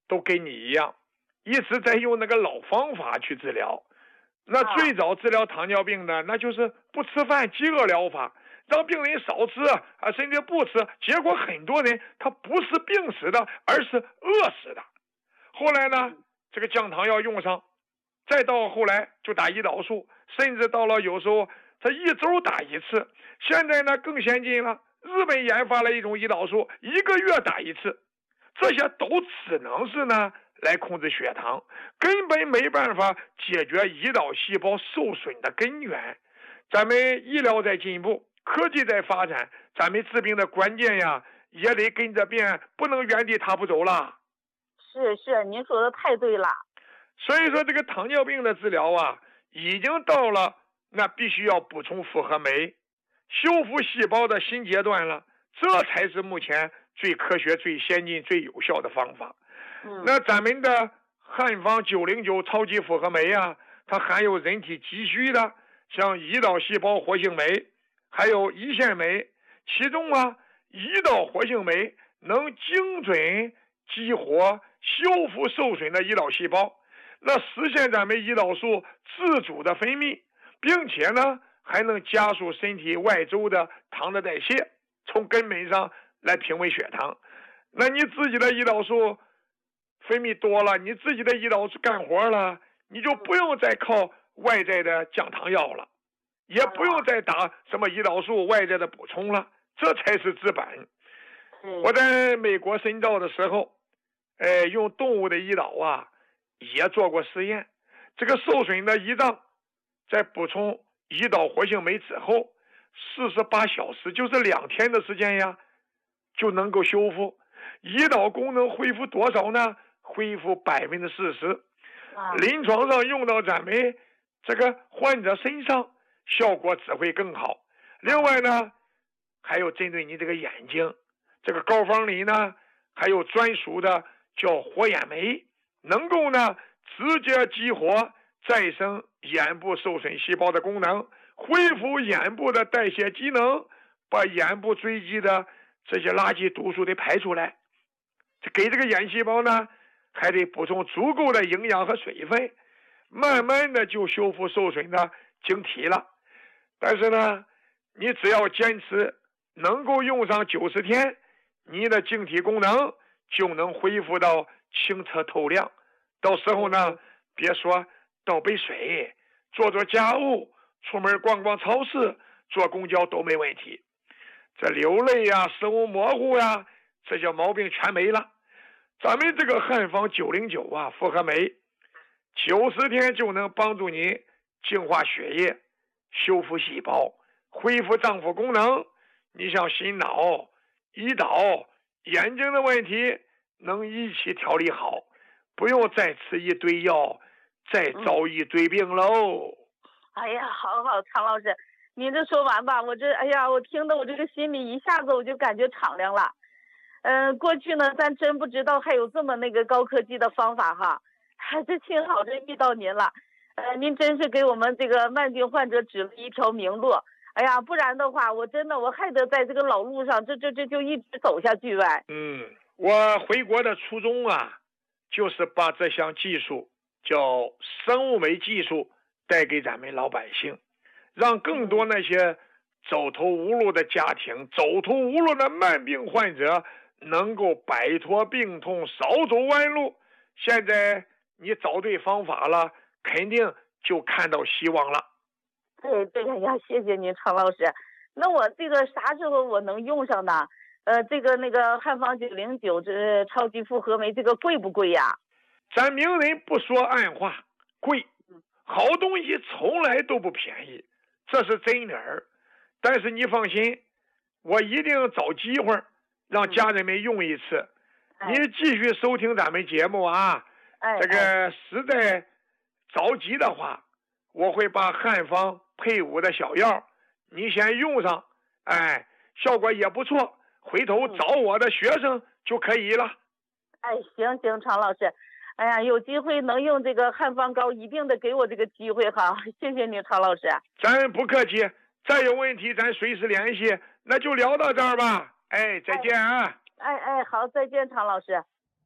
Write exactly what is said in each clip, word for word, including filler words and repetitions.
都跟你一样，一直在用那个老方法去治疗。那最早治疗糖尿病的，那就是不吃饭饥饿疗法，让病人少吃啊，甚至不吃，结果很多人他不是病死的，而是饿死的。后来呢，这个降糖药用上，再到后来就打胰岛素，甚至到了有时候他一周打一次。现在呢更先进了，日本研发了一种胰岛素，一个月打一次。这些都只能是呢来控制血糖，根本没办法解决胰岛细胞受损的根源。咱们医疗在进步，科技在发展，咱们治病的关键呀也得跟着变，不能原地踏步走了。 是是，您说的太对了。 所以说这个糖尿病的治疗啊，已经到了那必须要补充复合酶、修复细胞的新阶段了，这才是目前最科学、最先进、最有效的方法。 嗯、 那咱们的汉方九零九超级复合酶啊，它含有人体急需的像胰岛细胞活性酶，还有胰腺酶，其中啊，胰岛活性酶能精准激活、修复受损的胰岛细胞，那实现咱们胰岛素自主的分泌，并且呢，还能加速身体外周的糖的代谢，从根本上来平稳血糖。那你自己的胰岛素分泌多了，你自己的胰岛素干活了，你就不用再靠外在的降糖药了，也不用再打什么胰岛素外在的补充了，这才是治本。我在美国深造的时候，呃，用动物的胰岛啊，也做过实验。这个受损的胰脏在补充胰岛活性酶之后，四十八小时，就是两天的时间呀，就能够修复。胰岛功能恢复多少呢？恢复百分之四十。临床上用到咱们这个患者身上，效果只会更好。另外呢，还有针对你这个眼睛，这个膏方里呢，还有专属的叫活眼酶，能够呢直接激活再生眼部受损细胞的功能，恢复眼部的代谢机能，把眼部堆积的这些垃圾毒素得排出来。给这个眼细胞呢，还得补充足够的营养和水分，慢慢的就修复受损的晶体了。但是呢，你只要坚持能够用上九十天，你的晶体功能就能恢复到清澈透亮。到时候呢，别说倒杯水，做做家务，出门逛逛超市，坐公交都没问题。这流泪呀、视物模糊呀，这些毛病全没了。咱们这个汉方九零九啊，复合酶，九十天就能帮助你净化血液、修复细胞、恢复脏腑功能。你像心脑、胰岛、眼睛的问题，能一起调理好，不用再吃一堆药，再遭一堆病喽。 嗯、哎呀，好好，常老师，您这说完吧，我这哎呀，我听得我这个心里一下子我就感觉敞亮了。嗯、呃，过去呢，咱真不知道还有这么那个高科技的方法哈，还是幸好这遇到您了。呃，您真是给我们这个慢病患者指了一条明路。哎呀，不然的话，我真的我还得在这个老路上，这这这就一直走下去呗。 嗯，我回国的初衷啊，就是把这项技术叫生物酶技术带给咱们老百姓，让更多那些走投无路的家庭、走投无路的慢病患者能够摆脱病痛，少走弯路。现在你找对方法了，肯定就看到希望了。 对对呀，谢谢您，常老师。那我这个啥时候我能用上呢？呃，这个那个汉方九零九这超级复合酶这个贵不贵呀？ 咱名人不说暗话，贵，好东西从来都不便宜，这是真理儿。但是你放心，我一定找机会让家人们用一次。 嗯、 你继续收听咱们节目啊。 哎， 这个实在着急的话，我会把汉方配伍的小药你先用上，哎，效果也不错，回头找我的学生就可以了。 哎，行行，常老师，哎呀，有机会能用这个汉方膏，一定得给我这个机会哈，谢谢你，常老师。 咱不客气，再有问题咱随时联系，那就聊到这儿吧。哎，再见啊。 哎哎，好，再见，常老师。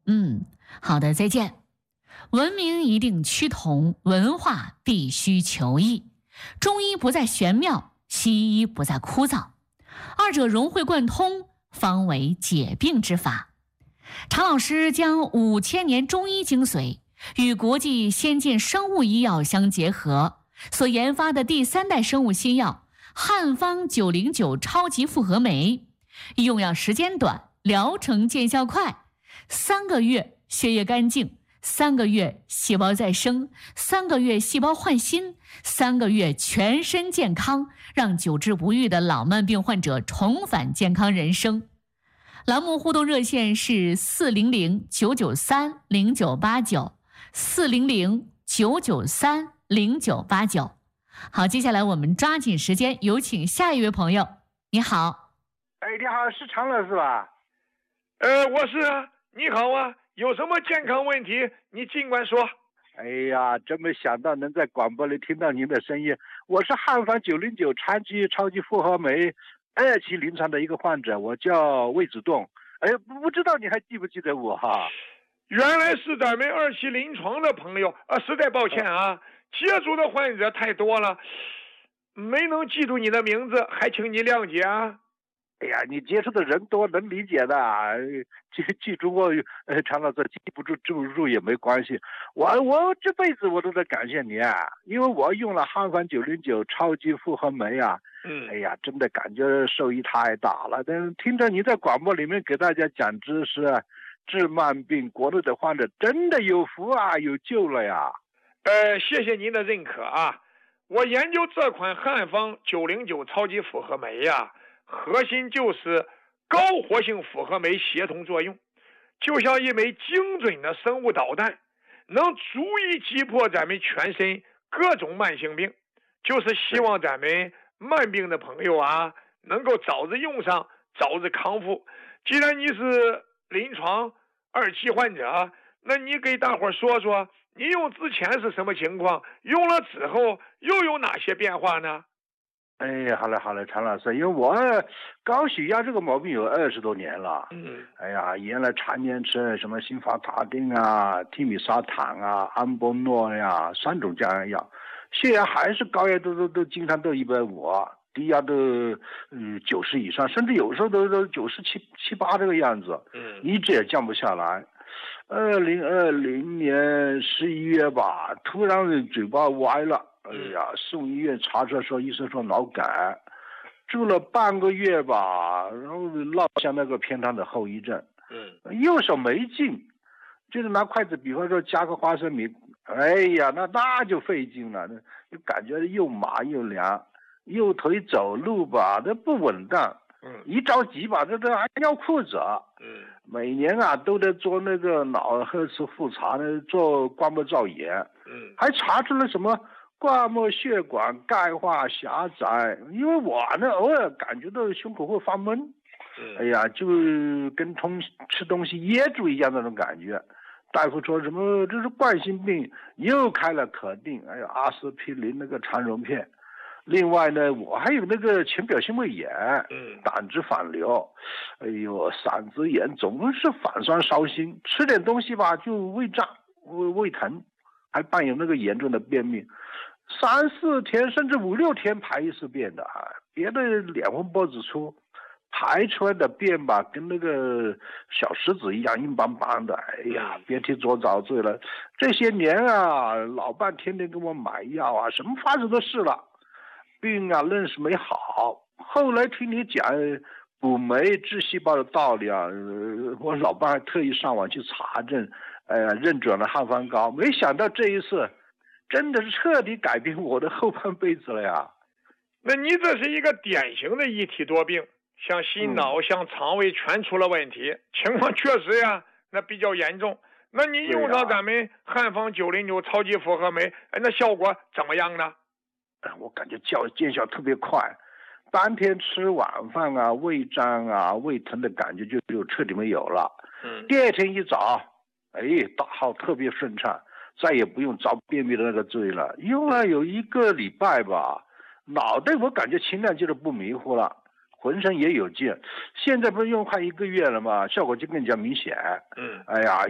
嗯，好的，再见。文明一定趋同，文化必须求异。中医不再玄妙，西医不再枯燥，二者融会贯通，方为解病之法。常老师将五千年中医精髓与国际先进生物医药相结合，所研发的第三代生物新药汉方九零九超级复合酶，用药时间短，疗程见效快，三个月血液干净，三个月细胞再生，三个月细胞换新，三个月全身健康，让久治不愈的老慢病患者重返健康人生。栏目互动热线是四零零九九三零九八九，四零零九九三零九八九。好，接下来我们抓紧时间，有请下一位朋友。你好。 哎，你好，是常老师吧？ 呃，我是啊，你好啊，有什么健康问题你尽管说。 哎呀，真没想到能在广播里听到您的声音。我是汉方九零九超级超级复合酶二期临床的一个患者，我叫魏子栋。哎，不知道你还记不记得我哈？ 原来是咱们二期临床的朋友啊，实在抱歉啊，接触的患者太多了，没能记住你的名字，还请你谅解啊。 哎呀，你接触的人多，能理解的。记记住我，呃，常老师记不住记不住也没关系。我我这辈子我都在感谢你啊，因为我用了汉方九零九超级复合酶啊。 嗯， 哎呀，真的感觉受益太大了。但听着你在广播里面给大家讲知识，治慢病，国内的患者真的有福啊，有救了呀。 呃，谢谢您的认可啊。我研究这款汉方九零九超级复合酶呀，核心就是高活性复合酶协同作用，就像一枚精准的生物导弹，能足以击破咱们全身各种慢性病。就是希望咱们慢病的朋友啊，能够早日用上，早日康复。既然你是临床二期患者，那你给大伙说说，你用之前是什么情况？用了之后又有哪些变化呢？ 哎，好嘞好嘞，常老师，因为我高血压这个毛病有二十多年了。 嗯， 哎呀，原来常年吃什么辛伐他汀啊、替米沙坦啊、安波诺呀三种降压药，血压还是高压都都都经常都一百五，低压都嗯九十以上，甚至有时候都都九十七七八这个样子。 嗯， 一直也降不下来。二零二零年十一月吧，突然嘴巴歪了。哎呀，送医院查出来说，医生说脑梗，住了半个月吧，然后落下那个偏瘫的后遗症。 嗯， 右手没劲，就是拿筷子，比方说夹个花生米，哎呀，那那就费劲了，那就感觉又麻又凉，右腿走路吧，那不稳当。 嗯， 一着急吧，这这还尿裤子。 嗯， 每年啊都得做那个脑核磁复查呢，做冠膜造影。 嗯， 还查出了什么冠膜血管钙化狭窄，因为我呢偶尔感觉到胸口会发闷。 嗯， 哎呀，就跟通吃东西噎住一样那种感觉。大夫说什么这是冠心病，又开了可定，还有阿司匹林那个肠溶片。另外呢，我还有那个浅表性胃炎， 嗯， 胆汁反流，哎呦，嗓子眼总是反酸烧心，吃点东西吧就胃胀、胃胃疼，还伴有那个严重的便秘，三四天甚至五六天排一次便的，别的脸红脖子粗，排出来的便吧跟那个小石子一样硬邦邦的，哎呀，别提多遭罪了。这些年啊，老伴天天给我买药啊，什么法子都试了。病啊，愣是没好。后来听你讲补酶治细胞的道理啊，呃、我老伴还特意上网去查证，呃，认准了汉方膏。没想到这一次，真的是彻底改变我的后半辈子了呀。 那你这是一个典型的一体多病，像心脑、嗯、像肠胃全出了问题，情况确实呀，那比较严重。那你用上咱们汉方九零九超级复合酶，那效果怎么样呢？ 我感觉效见效特别快，当天吃晚饭啊，胃胀啊、胃疼的感觉就就彻底没有了。 嗯， 第二天一早，哎，大号特别顺畅，再也不用遭便秘的那个罪了。用了有一个礼拜吧，脑袋我感觉清亮劲的不迷糊了，浑身也有劲。现在不是用快一个月了吗？效果就更加明显。 嗯， 哎呀，